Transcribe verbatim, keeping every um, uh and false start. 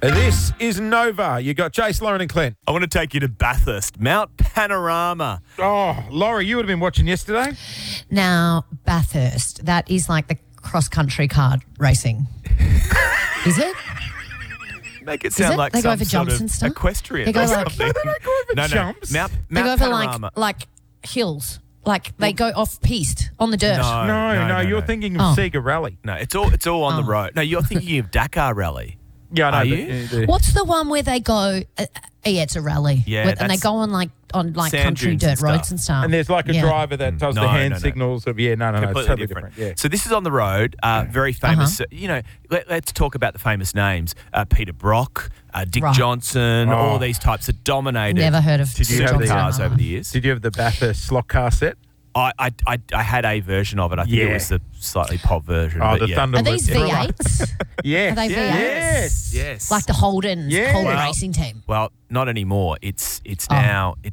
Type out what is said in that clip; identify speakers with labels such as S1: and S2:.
S1: This is Nova. You got Jace, Lauren and Clint.
S2: I want to take you to Bathurst, Mount Panorama.
S1: Oh, Laurie, you would have been watching yesterday.
S3: Now, Bathurst, that is like the cross-country kart racing. Is it?
S2: Make it sound
S3: it?
S2: like
S3: They go
S2: some
S3: over
S2: sort
S3: jumps
S2: of
S3: and stuff?
S2: equestrian
S3: They go
S2: or
S3: like-
S2: something.
S1: No, they don't go over
S2: no,
S1: jumps.
S2: No, Mount,
S3: They
S2: Mount
S3: go over like,
S2: Panorama.
S3: like hills. Like they go off-piste on the dirt.
S2: No.
S1: No, no,
S2: no,
S1: you're
S2: no.
S1: thinking of
S3: Oh.
S1: Sega Rally.
S2: No, it's all it's all on
S3: Oh.
S2: the road. No, you're thinking of Dakar Rally.
S1: Yeah, I know.
S2: Are
S1: but,
S2: you?
S1: uh, the-
S3: What's the one where they go, uh, yeah, it's a rally.
S2: Yeah,
S3: With- and they
S2: that's
S3: go on like on like
S2: sand
S3: country
S2: dunes
S3: dirt
S2: and
S3: roads
S2: stuff.
S3: and stuff.
S1: And there's like a
S3: Yeah.
S1: driver that does
S2: No,
S1: the hand
S2: no, no.
S1: signals of, yeah, no, no, no, it's
S2: Completely
S1: totally
S2: different.
S1: different. Yeah.
S2: So this is on the road. Uh, very famous. uh, you know, let, let's talk about the famous names. Uh, Peter Brock, uh, Dick
S3: Right.
S2: Johnson,
S1: Oh.
S2: all these types that dominated.
S3: Never heard of
S1: Did you
S3: Dick
S1: have the-
S3: Johnson.
S2: supercars over the years.
S1: Did you have the Bathurst slot car set?
S2: I, I, I, I had a version of it. I think
S1: Yeah.
S2: it was the slightly pop version.
S1: Oh,
S2: but
S1: the
S2: yeah.
S1: Thunder
S3: Are these V
S1: Thriller.
S3: eights?
S1: Yes.
S3: Are they V eights?
S1: Yes.
S2: Yes.
S3: Like the Holden,
S1: Yeah.
S3: Holden
S1: Well-
S3: racing team.
S2: Well, not anymore. It's it's
S3: Oh.
S2: now